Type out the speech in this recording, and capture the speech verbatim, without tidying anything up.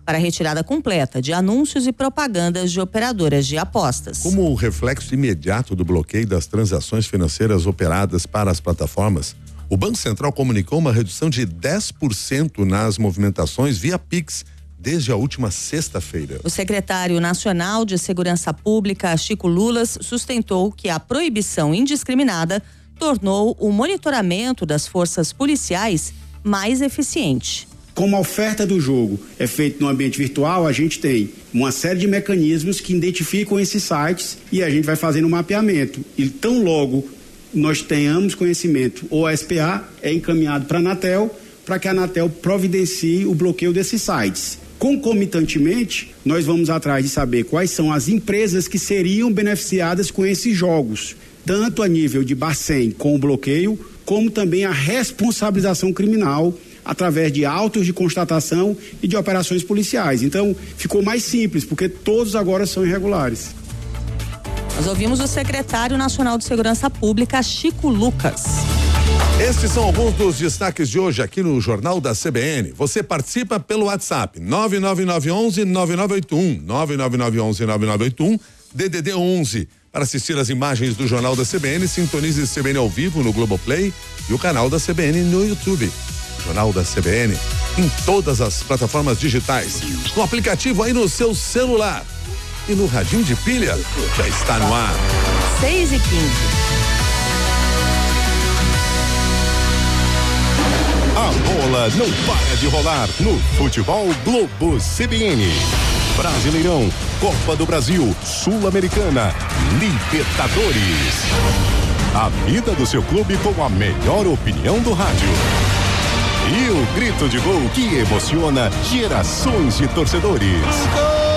para a retirada completa de anúncios e propagandas de operadoras de apostas. Como o reflexo imediato do bloqueio das transações financeiras operadas para as plataformas, o Banco Central comunicou uma redução de dez por cento nas movimentações via Pix desde a última sexta-feira. O secretário nacional de Segurança Pública, Chico Lulas, sustentou que a proibição indiscriminada tornou o monitoramento das forças policiais mais eficiente. Como a oferta do jogo é feita no ambiente virtual, a gente tem uma série de mecanismos que identificam esses sites e a gente vai fazendo um mapeamento. E tão logo nós tenhamos conhecimento, ou a S P A é encaminhado para a Anatel, para que a Anatel providencie o bloqueio desses sites. Concomitantemente, nós vamos atrás de saber quais são as empresas que seriam beneficiadas com esses jogos, tanto a nível de Bacen com o bloqueio, como também a responsabilização criminal através de autos de constatação e de operações policiais. Então, ficou mais simples, porque todos agora são irregulares. Nós ouvimos o secretário nacional de Segurança Pública, Chico Lucas. Estes são alguns dos destaques de hoje aqui no Jornal da C B N. Você participa pelo WhatsApp nove nove nove um um nove nove oito um, nove nove nove um um nove nove oito um, D D D onze. Para assistir as imagens do Jornal da C B N, sintonize C B N ao vivo no Globoplay e o canal da C B N no YouTube. Jornal da C B N em todas as plataformas digitais, no aplicativo aí no seu celular e no radinho de pilha, já está no ar. seis e quinze. A bola não para de rolar no Futebol Globo C B N. Brasileirão, Copa do Brasil, Sul-Americana, Libertadores. A vida do seu clube com a melhor opinião do rádio. E o grito de gol que emociona gerações de torcedores.